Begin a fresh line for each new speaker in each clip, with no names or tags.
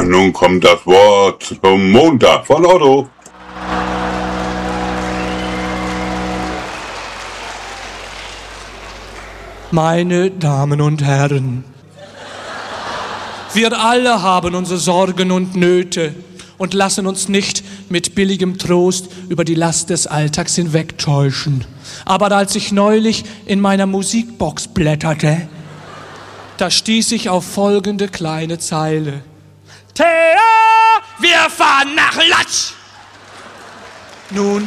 Und nun kommt das Wort zum Montag von Otto.
Meine Damen und Herren, wir alle haben unsere Sorgen und Nöte und lassen uns nicht mit billigem Trost über die Last des Alltags hinwegtäuschen. Aber als ich neulich in meiner Musikbox blätterte, da stieß ich auf folgende kleine Zeile. Theo, wir fahren nach Latsch! Nun,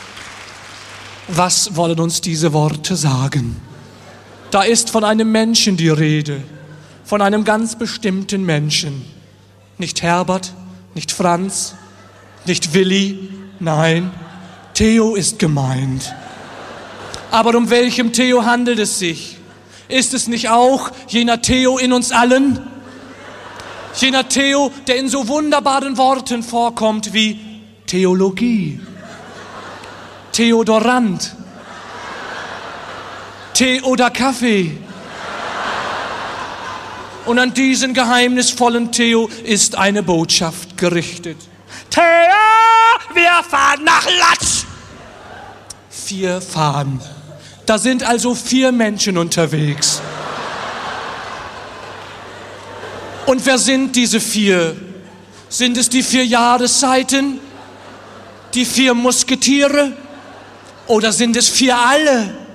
was wollen uns diese Worte sagen? Da ist von einem Menschen die Rede, von einem ganz bestimmten Menschen. Nicht Herbert, nicht Franz, nicht Willi, nein, Theo ist gemeint. Aber um welchem Theo handelt es sich? Ist es nicht auch jener Theo in uns allen? Jener Theo, der in so wunderbaren Worten vorkommt wie Theologie, Theodorant, Tee oder Kaffee. Und an diesen geheimnisvollen Theo ist eine Botschaft gerichtet. Theo, wir fahren nach Latsch! 4 fahren. Da sind also 4 Menschen unterwegs. Und wer sind diese 4? Sind es die 4 Jahreszeiten? Die 4 Musketiere? Oder sind es 4 alle?